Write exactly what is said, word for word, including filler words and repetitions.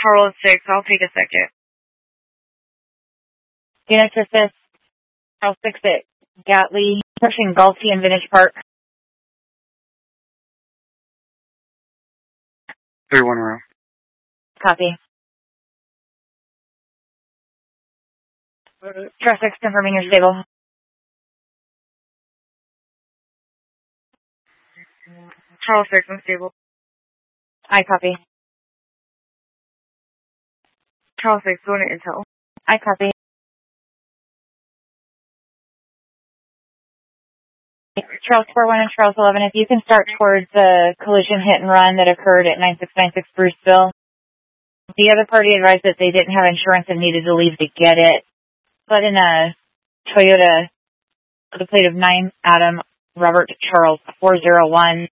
Charles six, I'll take a second. Unit assist, Charles six at Gatley, pushing Galty and Vintage Park. three one row. Copy. Charles six, confirming you're stable. Charles six, I'm stable. I copy. Charles six, going to Intel. I copy. Charles four one and Charles eleven, if you can start towards the collision hit and run that occurred at nine six nine six Bruceville. The other party advised that they didn't have insurance and needed to leave to get it. But in a Toyota, the plate of nine Adam Robert Charles four zero one,